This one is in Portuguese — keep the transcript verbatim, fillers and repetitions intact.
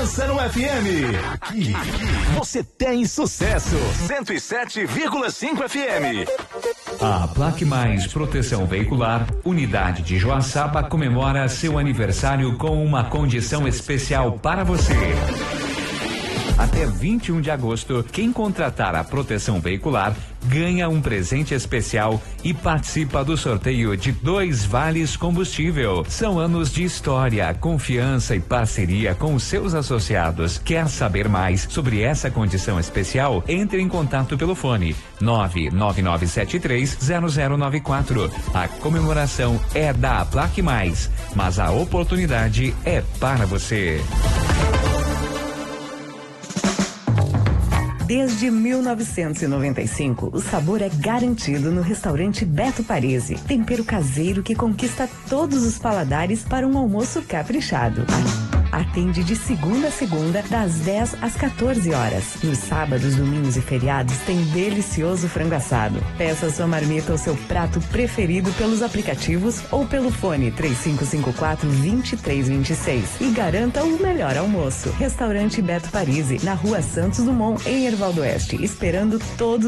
Pensa no F M. Aqui, você tem sucesso. cento e sete vírgula cinco F M. A Plaque Mais Proteção Veicular, unidade de Joaçaba, comemora seu aniversário com uma condição especial para você. Até vinte e um de agosto, quem contratar a proteção veicular ganha um presente especial e participa do sorteio de dois vales combustível. São anos de história, confiança e parceria com os seus associados. Quer saber mais sobre essa condição especial? Entre em contato pelo fone nove nove nove sete três zero zero nove quatro. A comemoração é da Plaque Mais, mas a oportunidade é para você. Desde mil novecentos e noventa e cinco, o sabor é garantido no restaurante Beto Parisi. Tempero caseiro que conquista todos os paladares para um almoço caprichado. Atende de segunda a segunda, das dez às quatorze horas. Nos sábados, domingos e feriados tem delicioso frango assado. Peça sua marmita ou seu prato preferido pelos aplicativos ou pelo fone três cinco cinco quatro, dois três dois seis e garanta o melhor almoço. Restaurante Beto Parisi, na Rua Santos Dumont, em Erval do Oeste, esperando todos